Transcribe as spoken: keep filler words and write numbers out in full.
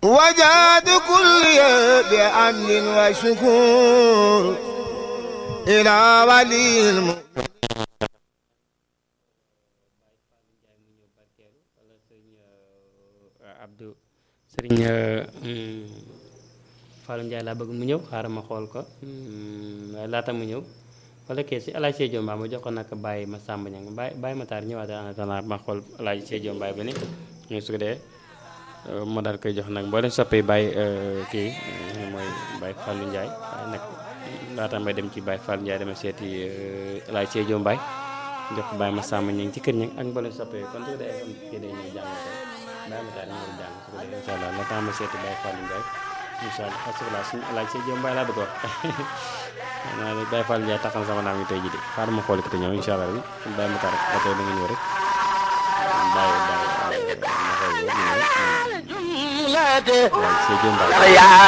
وجاد كل بأمن وشكور إلى ولي المؤمن Abdou Serigne Fallou Ndiaye laa bëgg mu ñëw xaaral ma xool ko waaye laata mu ñëw wala kee si El Hadj Sédio Mbaye ma jox ko nag bàyyi ma Samba Niang bàyyi bàyyi ma taar ñëwaat en attendant ma xool El Hadj Sédio Mbaye ba ni ñu su ko dee ma daal koy jox nag boo leen soppee bàyyi kii mooy Baye Fallou Ndiaye waaye nag laata may dem ci Baye Fallou Ndiaye dama seeti El Hadj Sédio Mbaye jox ko bàyyi ma Samba Niang ci kër ñang ak boo leen soppee kon su ko dee am kii day ñëw jàng ko bàyyi ma taar ñëw jàng su ko dee incha allah la temps ma seeti Baye Fallou Ndiaye incha allah asalaamaaleykum suñu El Hadj Sédio Mbaye laa bëgg wax naa ne Baye Fallou Ndiaye taxal sama naam yi tey jii de xaaral ma xool ko te ñëw incha allah bi bàyyi ma taar ba tey da nga ñëw rek bàyyi bàyyi ma xool yow ñu ñëw El Hadj Sédio Mbaye